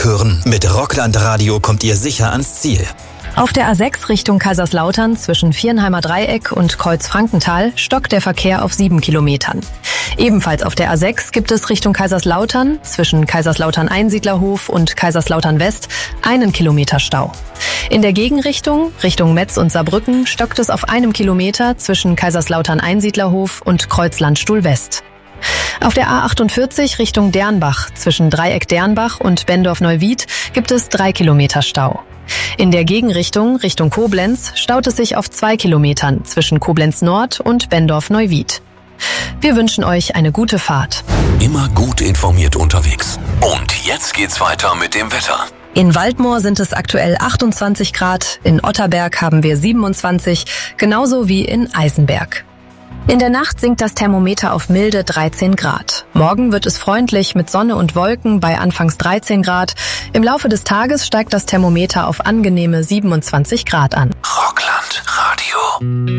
hören. Mit Rockland Radio kommt ihr sicher ans Ziel. Auf der A6 Richtung Kaiserslautern zwischen Viernheimer Dreieck und Kreuz-Frankenthal stockt der Verkehr auf 7 Kilometern. Ebenfalls auf der A6 gibt es Richtung Kaiserslautern zwischen Kaiserslautern-Einsiedlerhof und Kaiserslautern-West 1 Kilometer Stau. In der Gegenrichtung, Richtung Metz und Saarbrücken, stockt es auf 1 Kilometer zwischen Kaiserslautern-Einsiedlerhof und Kreuz-Landstuhl-West. Auf der A48 Richtung Dernbach zwischen Dreieck Dernbach und Bendorf-Neuwied gibt es 3 Kilometer Stau. In der Gegenrichtung Richtung Koblenz staut es sich auf 2 Kilometern zwischen Koblenz Nord und Bendorf-Neuwied. Wir wünschen euch eine gute Fahrt. Immer gut informiert unterwegs. Und jetzt geht's weiter mit dem Wetter. In Waldmoor sind es aktuell 28 Grad, in Otterberg haben wir 27, genauso wie in Eisenberg. In der Nacht sinkt das Thermometer auf milde 13 Grad. Morgen wird es freundlich mit Sonne und Wolken bei anfangs 13 Grad. Im Laufe des Tages steigt das Thermometer auf angenehme 27 Grad an. Rockland Radio.